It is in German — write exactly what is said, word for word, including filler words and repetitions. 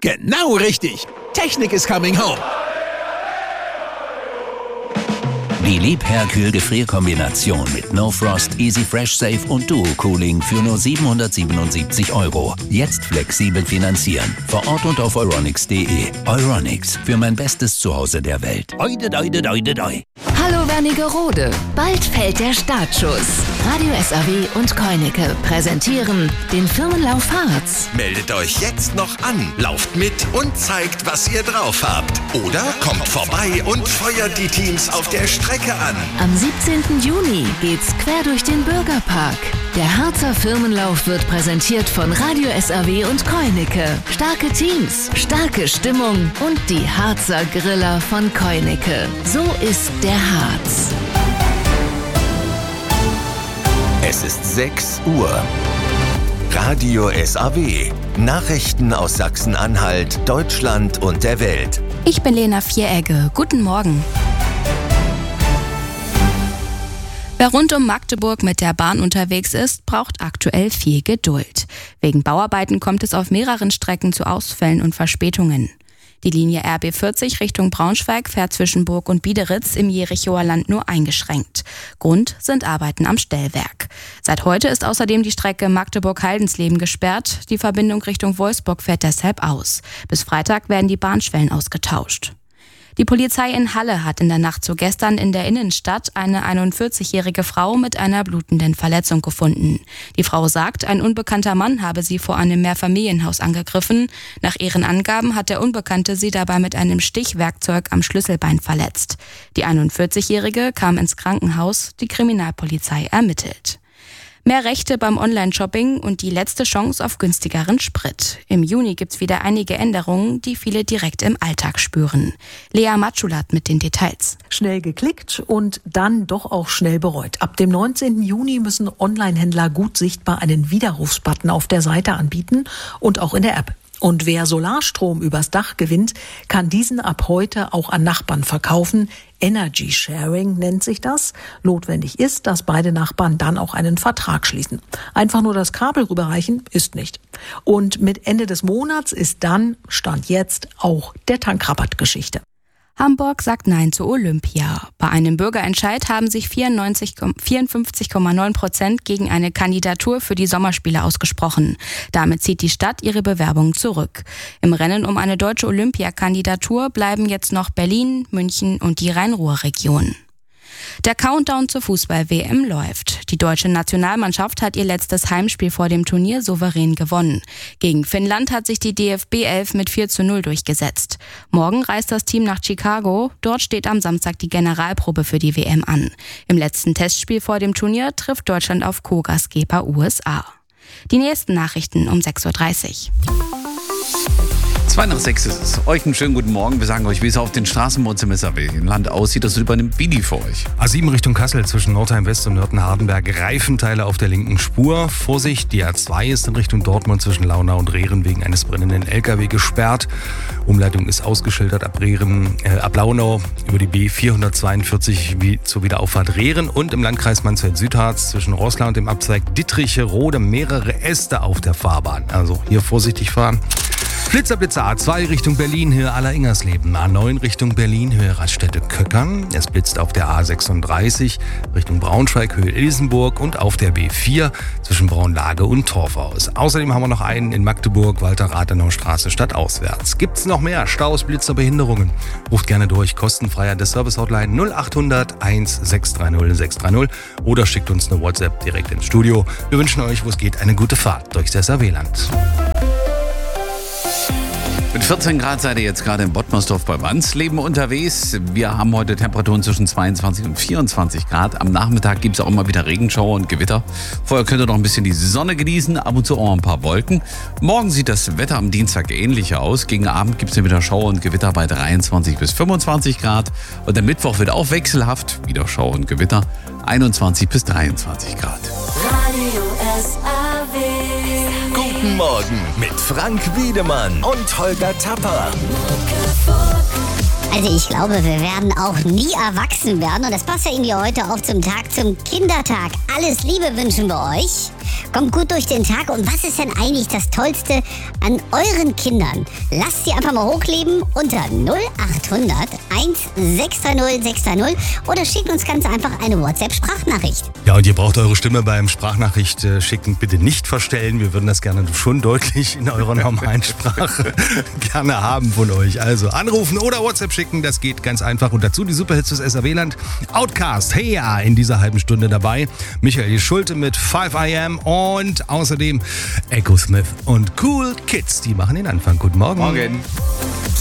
Genau richtig. Technik is coming home. Die Liebherr-Kühl-Gefrierkombination mit No Frost, Easy Fresh Safe und Duo Cooling für nur siebenhundertsiebenundsiebzig Euro. Jetzt flexibel finanzieren. Vor Ort und auf euronics punkt de. Euronics, für mein bestes Zuhause der Welt. Oide, oide, oide, oide. Hallo Wernigerode, bald fällt der Startschuss. Radio S A W und Koineke präsentieren den Firmenlauf Harz. Meldet euch jetzt noch an, lauft mit und zeigt, was ihr drauf habt. Oder kommt vorbei und feuert die Teams auf der Strecke an. Am siebzehnten Juni geht's quer durch den Bürgerpark. Der Harzer Firmenlauf wird präsentiert von Radio S A W und Koineke. Starke Teams, starke Stimmung und die Harzer Griller von Koineke. So ist der Harz. Es ist sechs Uhr. Radio S A W. Nachrichten aus Sachsen-Anhalt, Deutschland und der Welt. Ich bin Lena Vieregge. Guten Morgen. Wer rund um Magdeburg mit der Bahn unterwegs ist, braucht aktuell viel Geduld. Wegen Bauarbeiten kommt es auf mehreren Strecken zu Ausfällen und Verspätungen. Die Linie R B vierzig Richtung Braunschweig fährt zwischen Burg und Biederitz im Jerichower Land nur eingeschränkt. Grund sind Arbeiten am Stellwerk. Seit heute ist außerdem die Strecke Magdeburg-Haldensleben gesperrt. Die Verbindung Richtung Wolfsburg fällt deshalb aus. Bis Freitag werden die Bahnschwellen ausgetauscht. Die Polizei in Halle hat in der Nacht zu gestern in der Innenstadt eine einundvierzigjährige Frau mit einer blutenden Verletzung gefunden. Die Frau sagt, ein unbekannter Mann habe sie vor einem Mehrfamilienhaus angegriffen. Nach ihren Angaben hat der Unbekannte sie dabei mit einem Stichwerkzeug am Schlüsselbein verletzt. Die einundvierzigjährige kam ins Krankenhaus, die Kriminalpolizei ermittelt. Mehr Rechte beim Online-Shopping und die letzte Chance auf günstigeren Sprit. Im Juni gibt's wieder einige Änderungen, die viele direkt im Alltag spüren. Lea Matschulat mit den Details. Schnell geklickt und dann doch auch schnell bereut. Ab dem neunzehnten Juni müssen Online-Händler gut sichtbar einen Widerrufsbutton auf der Seite anbieten und auch in der App. Und wer Solarstrom übers Dach gewinnt, kann diesen ab heute auch an Nachbarn verkaufen. Energy Sharing nennt sich das. Notwendig ist, dass beide Nachbarn dann auch einen Vertrag schließen. Einfach nur das Kabel rüberreichen ist nicht. Und mit Ende des Monats ist dann, Stand jetzt, auch der Tankrabatt Geschichte. Hamburg sagt Nein zu Olympia. Bei einem Bürgerentscheid haben sich vierundfünfzig Komma neun Prozent gegen eine Kandidatur für die Sommerspiele ausgesprochen. Damit zieht die Stadt ihre Bewerbung zurück. Im Rennen um eine deutsche Olympiakandidatur bleiben jetzt noch Berlin, München und die Rhein-Ruhr-Region. Der Countdown zur Fußball-W M läuft. Die deutsche Nationalmannschaft hat ihr letztes Heimspiel vor dem Turnier souverän gewonnen. Gegen Finnland hat sich die D F B elf mit vier zu null durchgesetzt. Morgen reist das Team nach Chicago. Dort steht am Samstag die Generalprobe für die W M an. Im letzten Testspiel vor dem Turnier trifft Deutschland auf Co-Gastgeber U S A. Die nächsten Nachrichten um sechs Uhr dreißig. Zwei nach sechs ist es. Euch einen schönen guten Morgen. Wir sagen euch, wie es auf den Straßenbahnen im S A W-Land aussieht. Das übernimmt Bidi für euch. A sieben Richtung Kassel zwischen Nordheim West und Nörten-Hardenberg. Reifenteile auf der linken Spur. Vorsicht, die A zwei ist in Richtung Dortmund zwischen Launau und Rehren wegen eines brennenden L K W gesperrt. Umleitung ist ausgeschildert ab Rehren, äh, ab Launau über die B vierhundertzweiundvierzig wie zur Wiederauffahrt Rehren und im Landkreis Mansfeld-Südharz zwischen Roßlau und dem Abzweig Dittriche-Rode mehrere Äste auf der Fahrbahn. Also hier vorsichtig fahren. Flitzer, Blitzer A zwei Richtung Berlin, Höhe Aller-Ingersleben. A neun Richtung Berlin, Höhe Raststätte Köckern. Es blitzt auf der A sechsunddreißig Richtung Braunschweig, Höhe Ilsenburg und auf der B vier zwischen Braunlage und Torfhaus. Außerdem haben wir noch einen in Magdeburg, Walter-Rathenau-Straße stadtauswärts. Gibt's noch mehr Staus, Blitzer, Behinderungen? Ruft gerne durch, kostenfrei an der Service-Hotline null acht hundert eins sechs drei null sechs drei null oder schickt uns eine WhatsApp direkt ins Studio. Wir wünschen euch, wo es geht, eine gute Fahrt durchs S A W-Land. Mit vierzehn Grad seid ihr jetzt gerade in Bottmersdorf bei Wansleben unterwegs. Wir haben heute Temperaturen zwischen zweiundzwanzig und vierundzwanzig Grad. Am Nachmittag gibt es auch immer wieder Regenschauer und Gewitter. Vorher könnt ihr noch ein bisschen die Sonne genießen, ab und zu auch ein paar Wolken. Morgen sieht das Wetter am Dienstag ähnlicher aus. Gegen Abend gibt es dann wieder Schauer und Gewitter bei dreiundzwanzig bis fünfundzwanzig Grad. Und der Mittwoch wird auch wechselhaft, wieder Schauer und Gewitter, einundzwanzig bis dreiundzwanzig Grad. Radio S A W. Guten Morgen mit Frank Wiedemann und Holger Tapper. Also ich glaube, wir werden auch nie erwachsen werden. Und das passt ja irgendwie heute auch zum Tag, zum Kindertag. Alles Liebe wünschen wir euch. Kommt gut durch den Tag. Und was ist denn eigentlich das Tollste an euren Kindern? Lasst sie einfach mal hochleben unter null acht hundert sechs drei null sechs drei null oder schickt uns ganz einfach eine WhatsApp-Sprachnachricht. Ja, und ihr braucht eure Stimme beim Sprachnachricht äh, schicken bitte nicht verstellen. Wir würden das gerne schon deutlich in eurer normalen Sprache gerne haben von euch. Also anrufen oder WhatsApp schicken, das geht ganz einfach. Und dazu die Superhits des S R W-Land. Outcast, hey ja, in dieser halben Stunde dabei. Michael Schulte mit five I am und außerdem Echo Smith und Cool Kids. Die machen den Anfang. Guten Morgen. Morgen.